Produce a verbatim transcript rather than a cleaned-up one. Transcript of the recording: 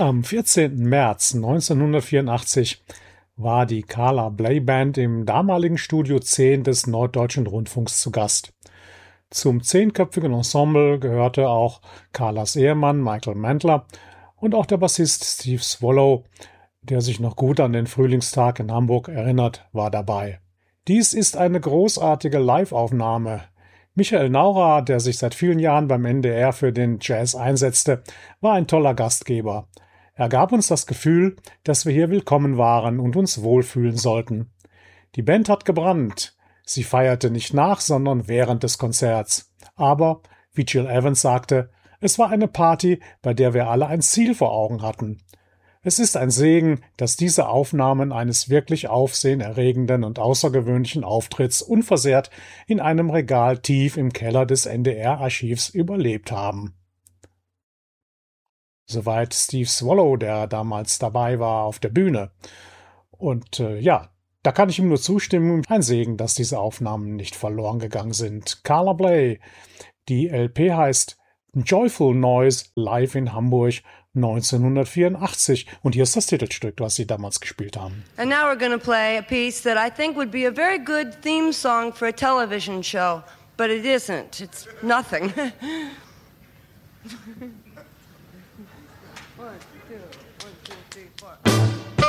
Am vierzehnten März neunzehnhundertvierundachtzig war die Carla Bley Band im damaligen Studio zehn des Norddeutschen Rundfunks zu Gast. Zum zehnköpfigen Ensemble gehörte auch Carlas Ehemann Michael Mantler und auch der Bassist Steve Swallow, der sich noch gut an den Frühlingstag in Hamburg erinnert, war dabei. Dies ist eine großartige Live-Aufnahme. Michael Naurer, der sich seit vielen Jahren beim N D R für den Jazz einsetzte, war ein toller Gastgeber. Er gab uns das Gefühl, dass wir hier willkommen waren und uns wohlfühlen sollten. Die Band hat gebrannt. Sie feierte nicht nach, sondern während des Konzerts. Aber, wie Gil Evans sagte, es war eine Party, bei der wir alle ein Ziel vor Augen hatten. Es ist ein Segen, dass diese Aufnahmen eines wirklich aufsehenerregenden und außergewöhnlichen Auftritts unversehrt in einem Regal tief im Keller des N D R-Archivs überlebt haben. Soweit Steve Swallow, der damals dabei war auf der Bühne. Und äh, ja, da kann ich ihm nur zustimmen. Ein Segen, dass diese Aufnahmen nicht verloren gegangen sind. Carla Bley. Die L P heißt Joyful Noise live in Hamburg neunzehnhundertvierundachtzig. Und hier ist das Titelstück, was sie damals gespielt haben. And now we're going to play a piece that I think would be a very good theme song for a television show. But it isn't. It's nothing. One, two, one, two, three, four.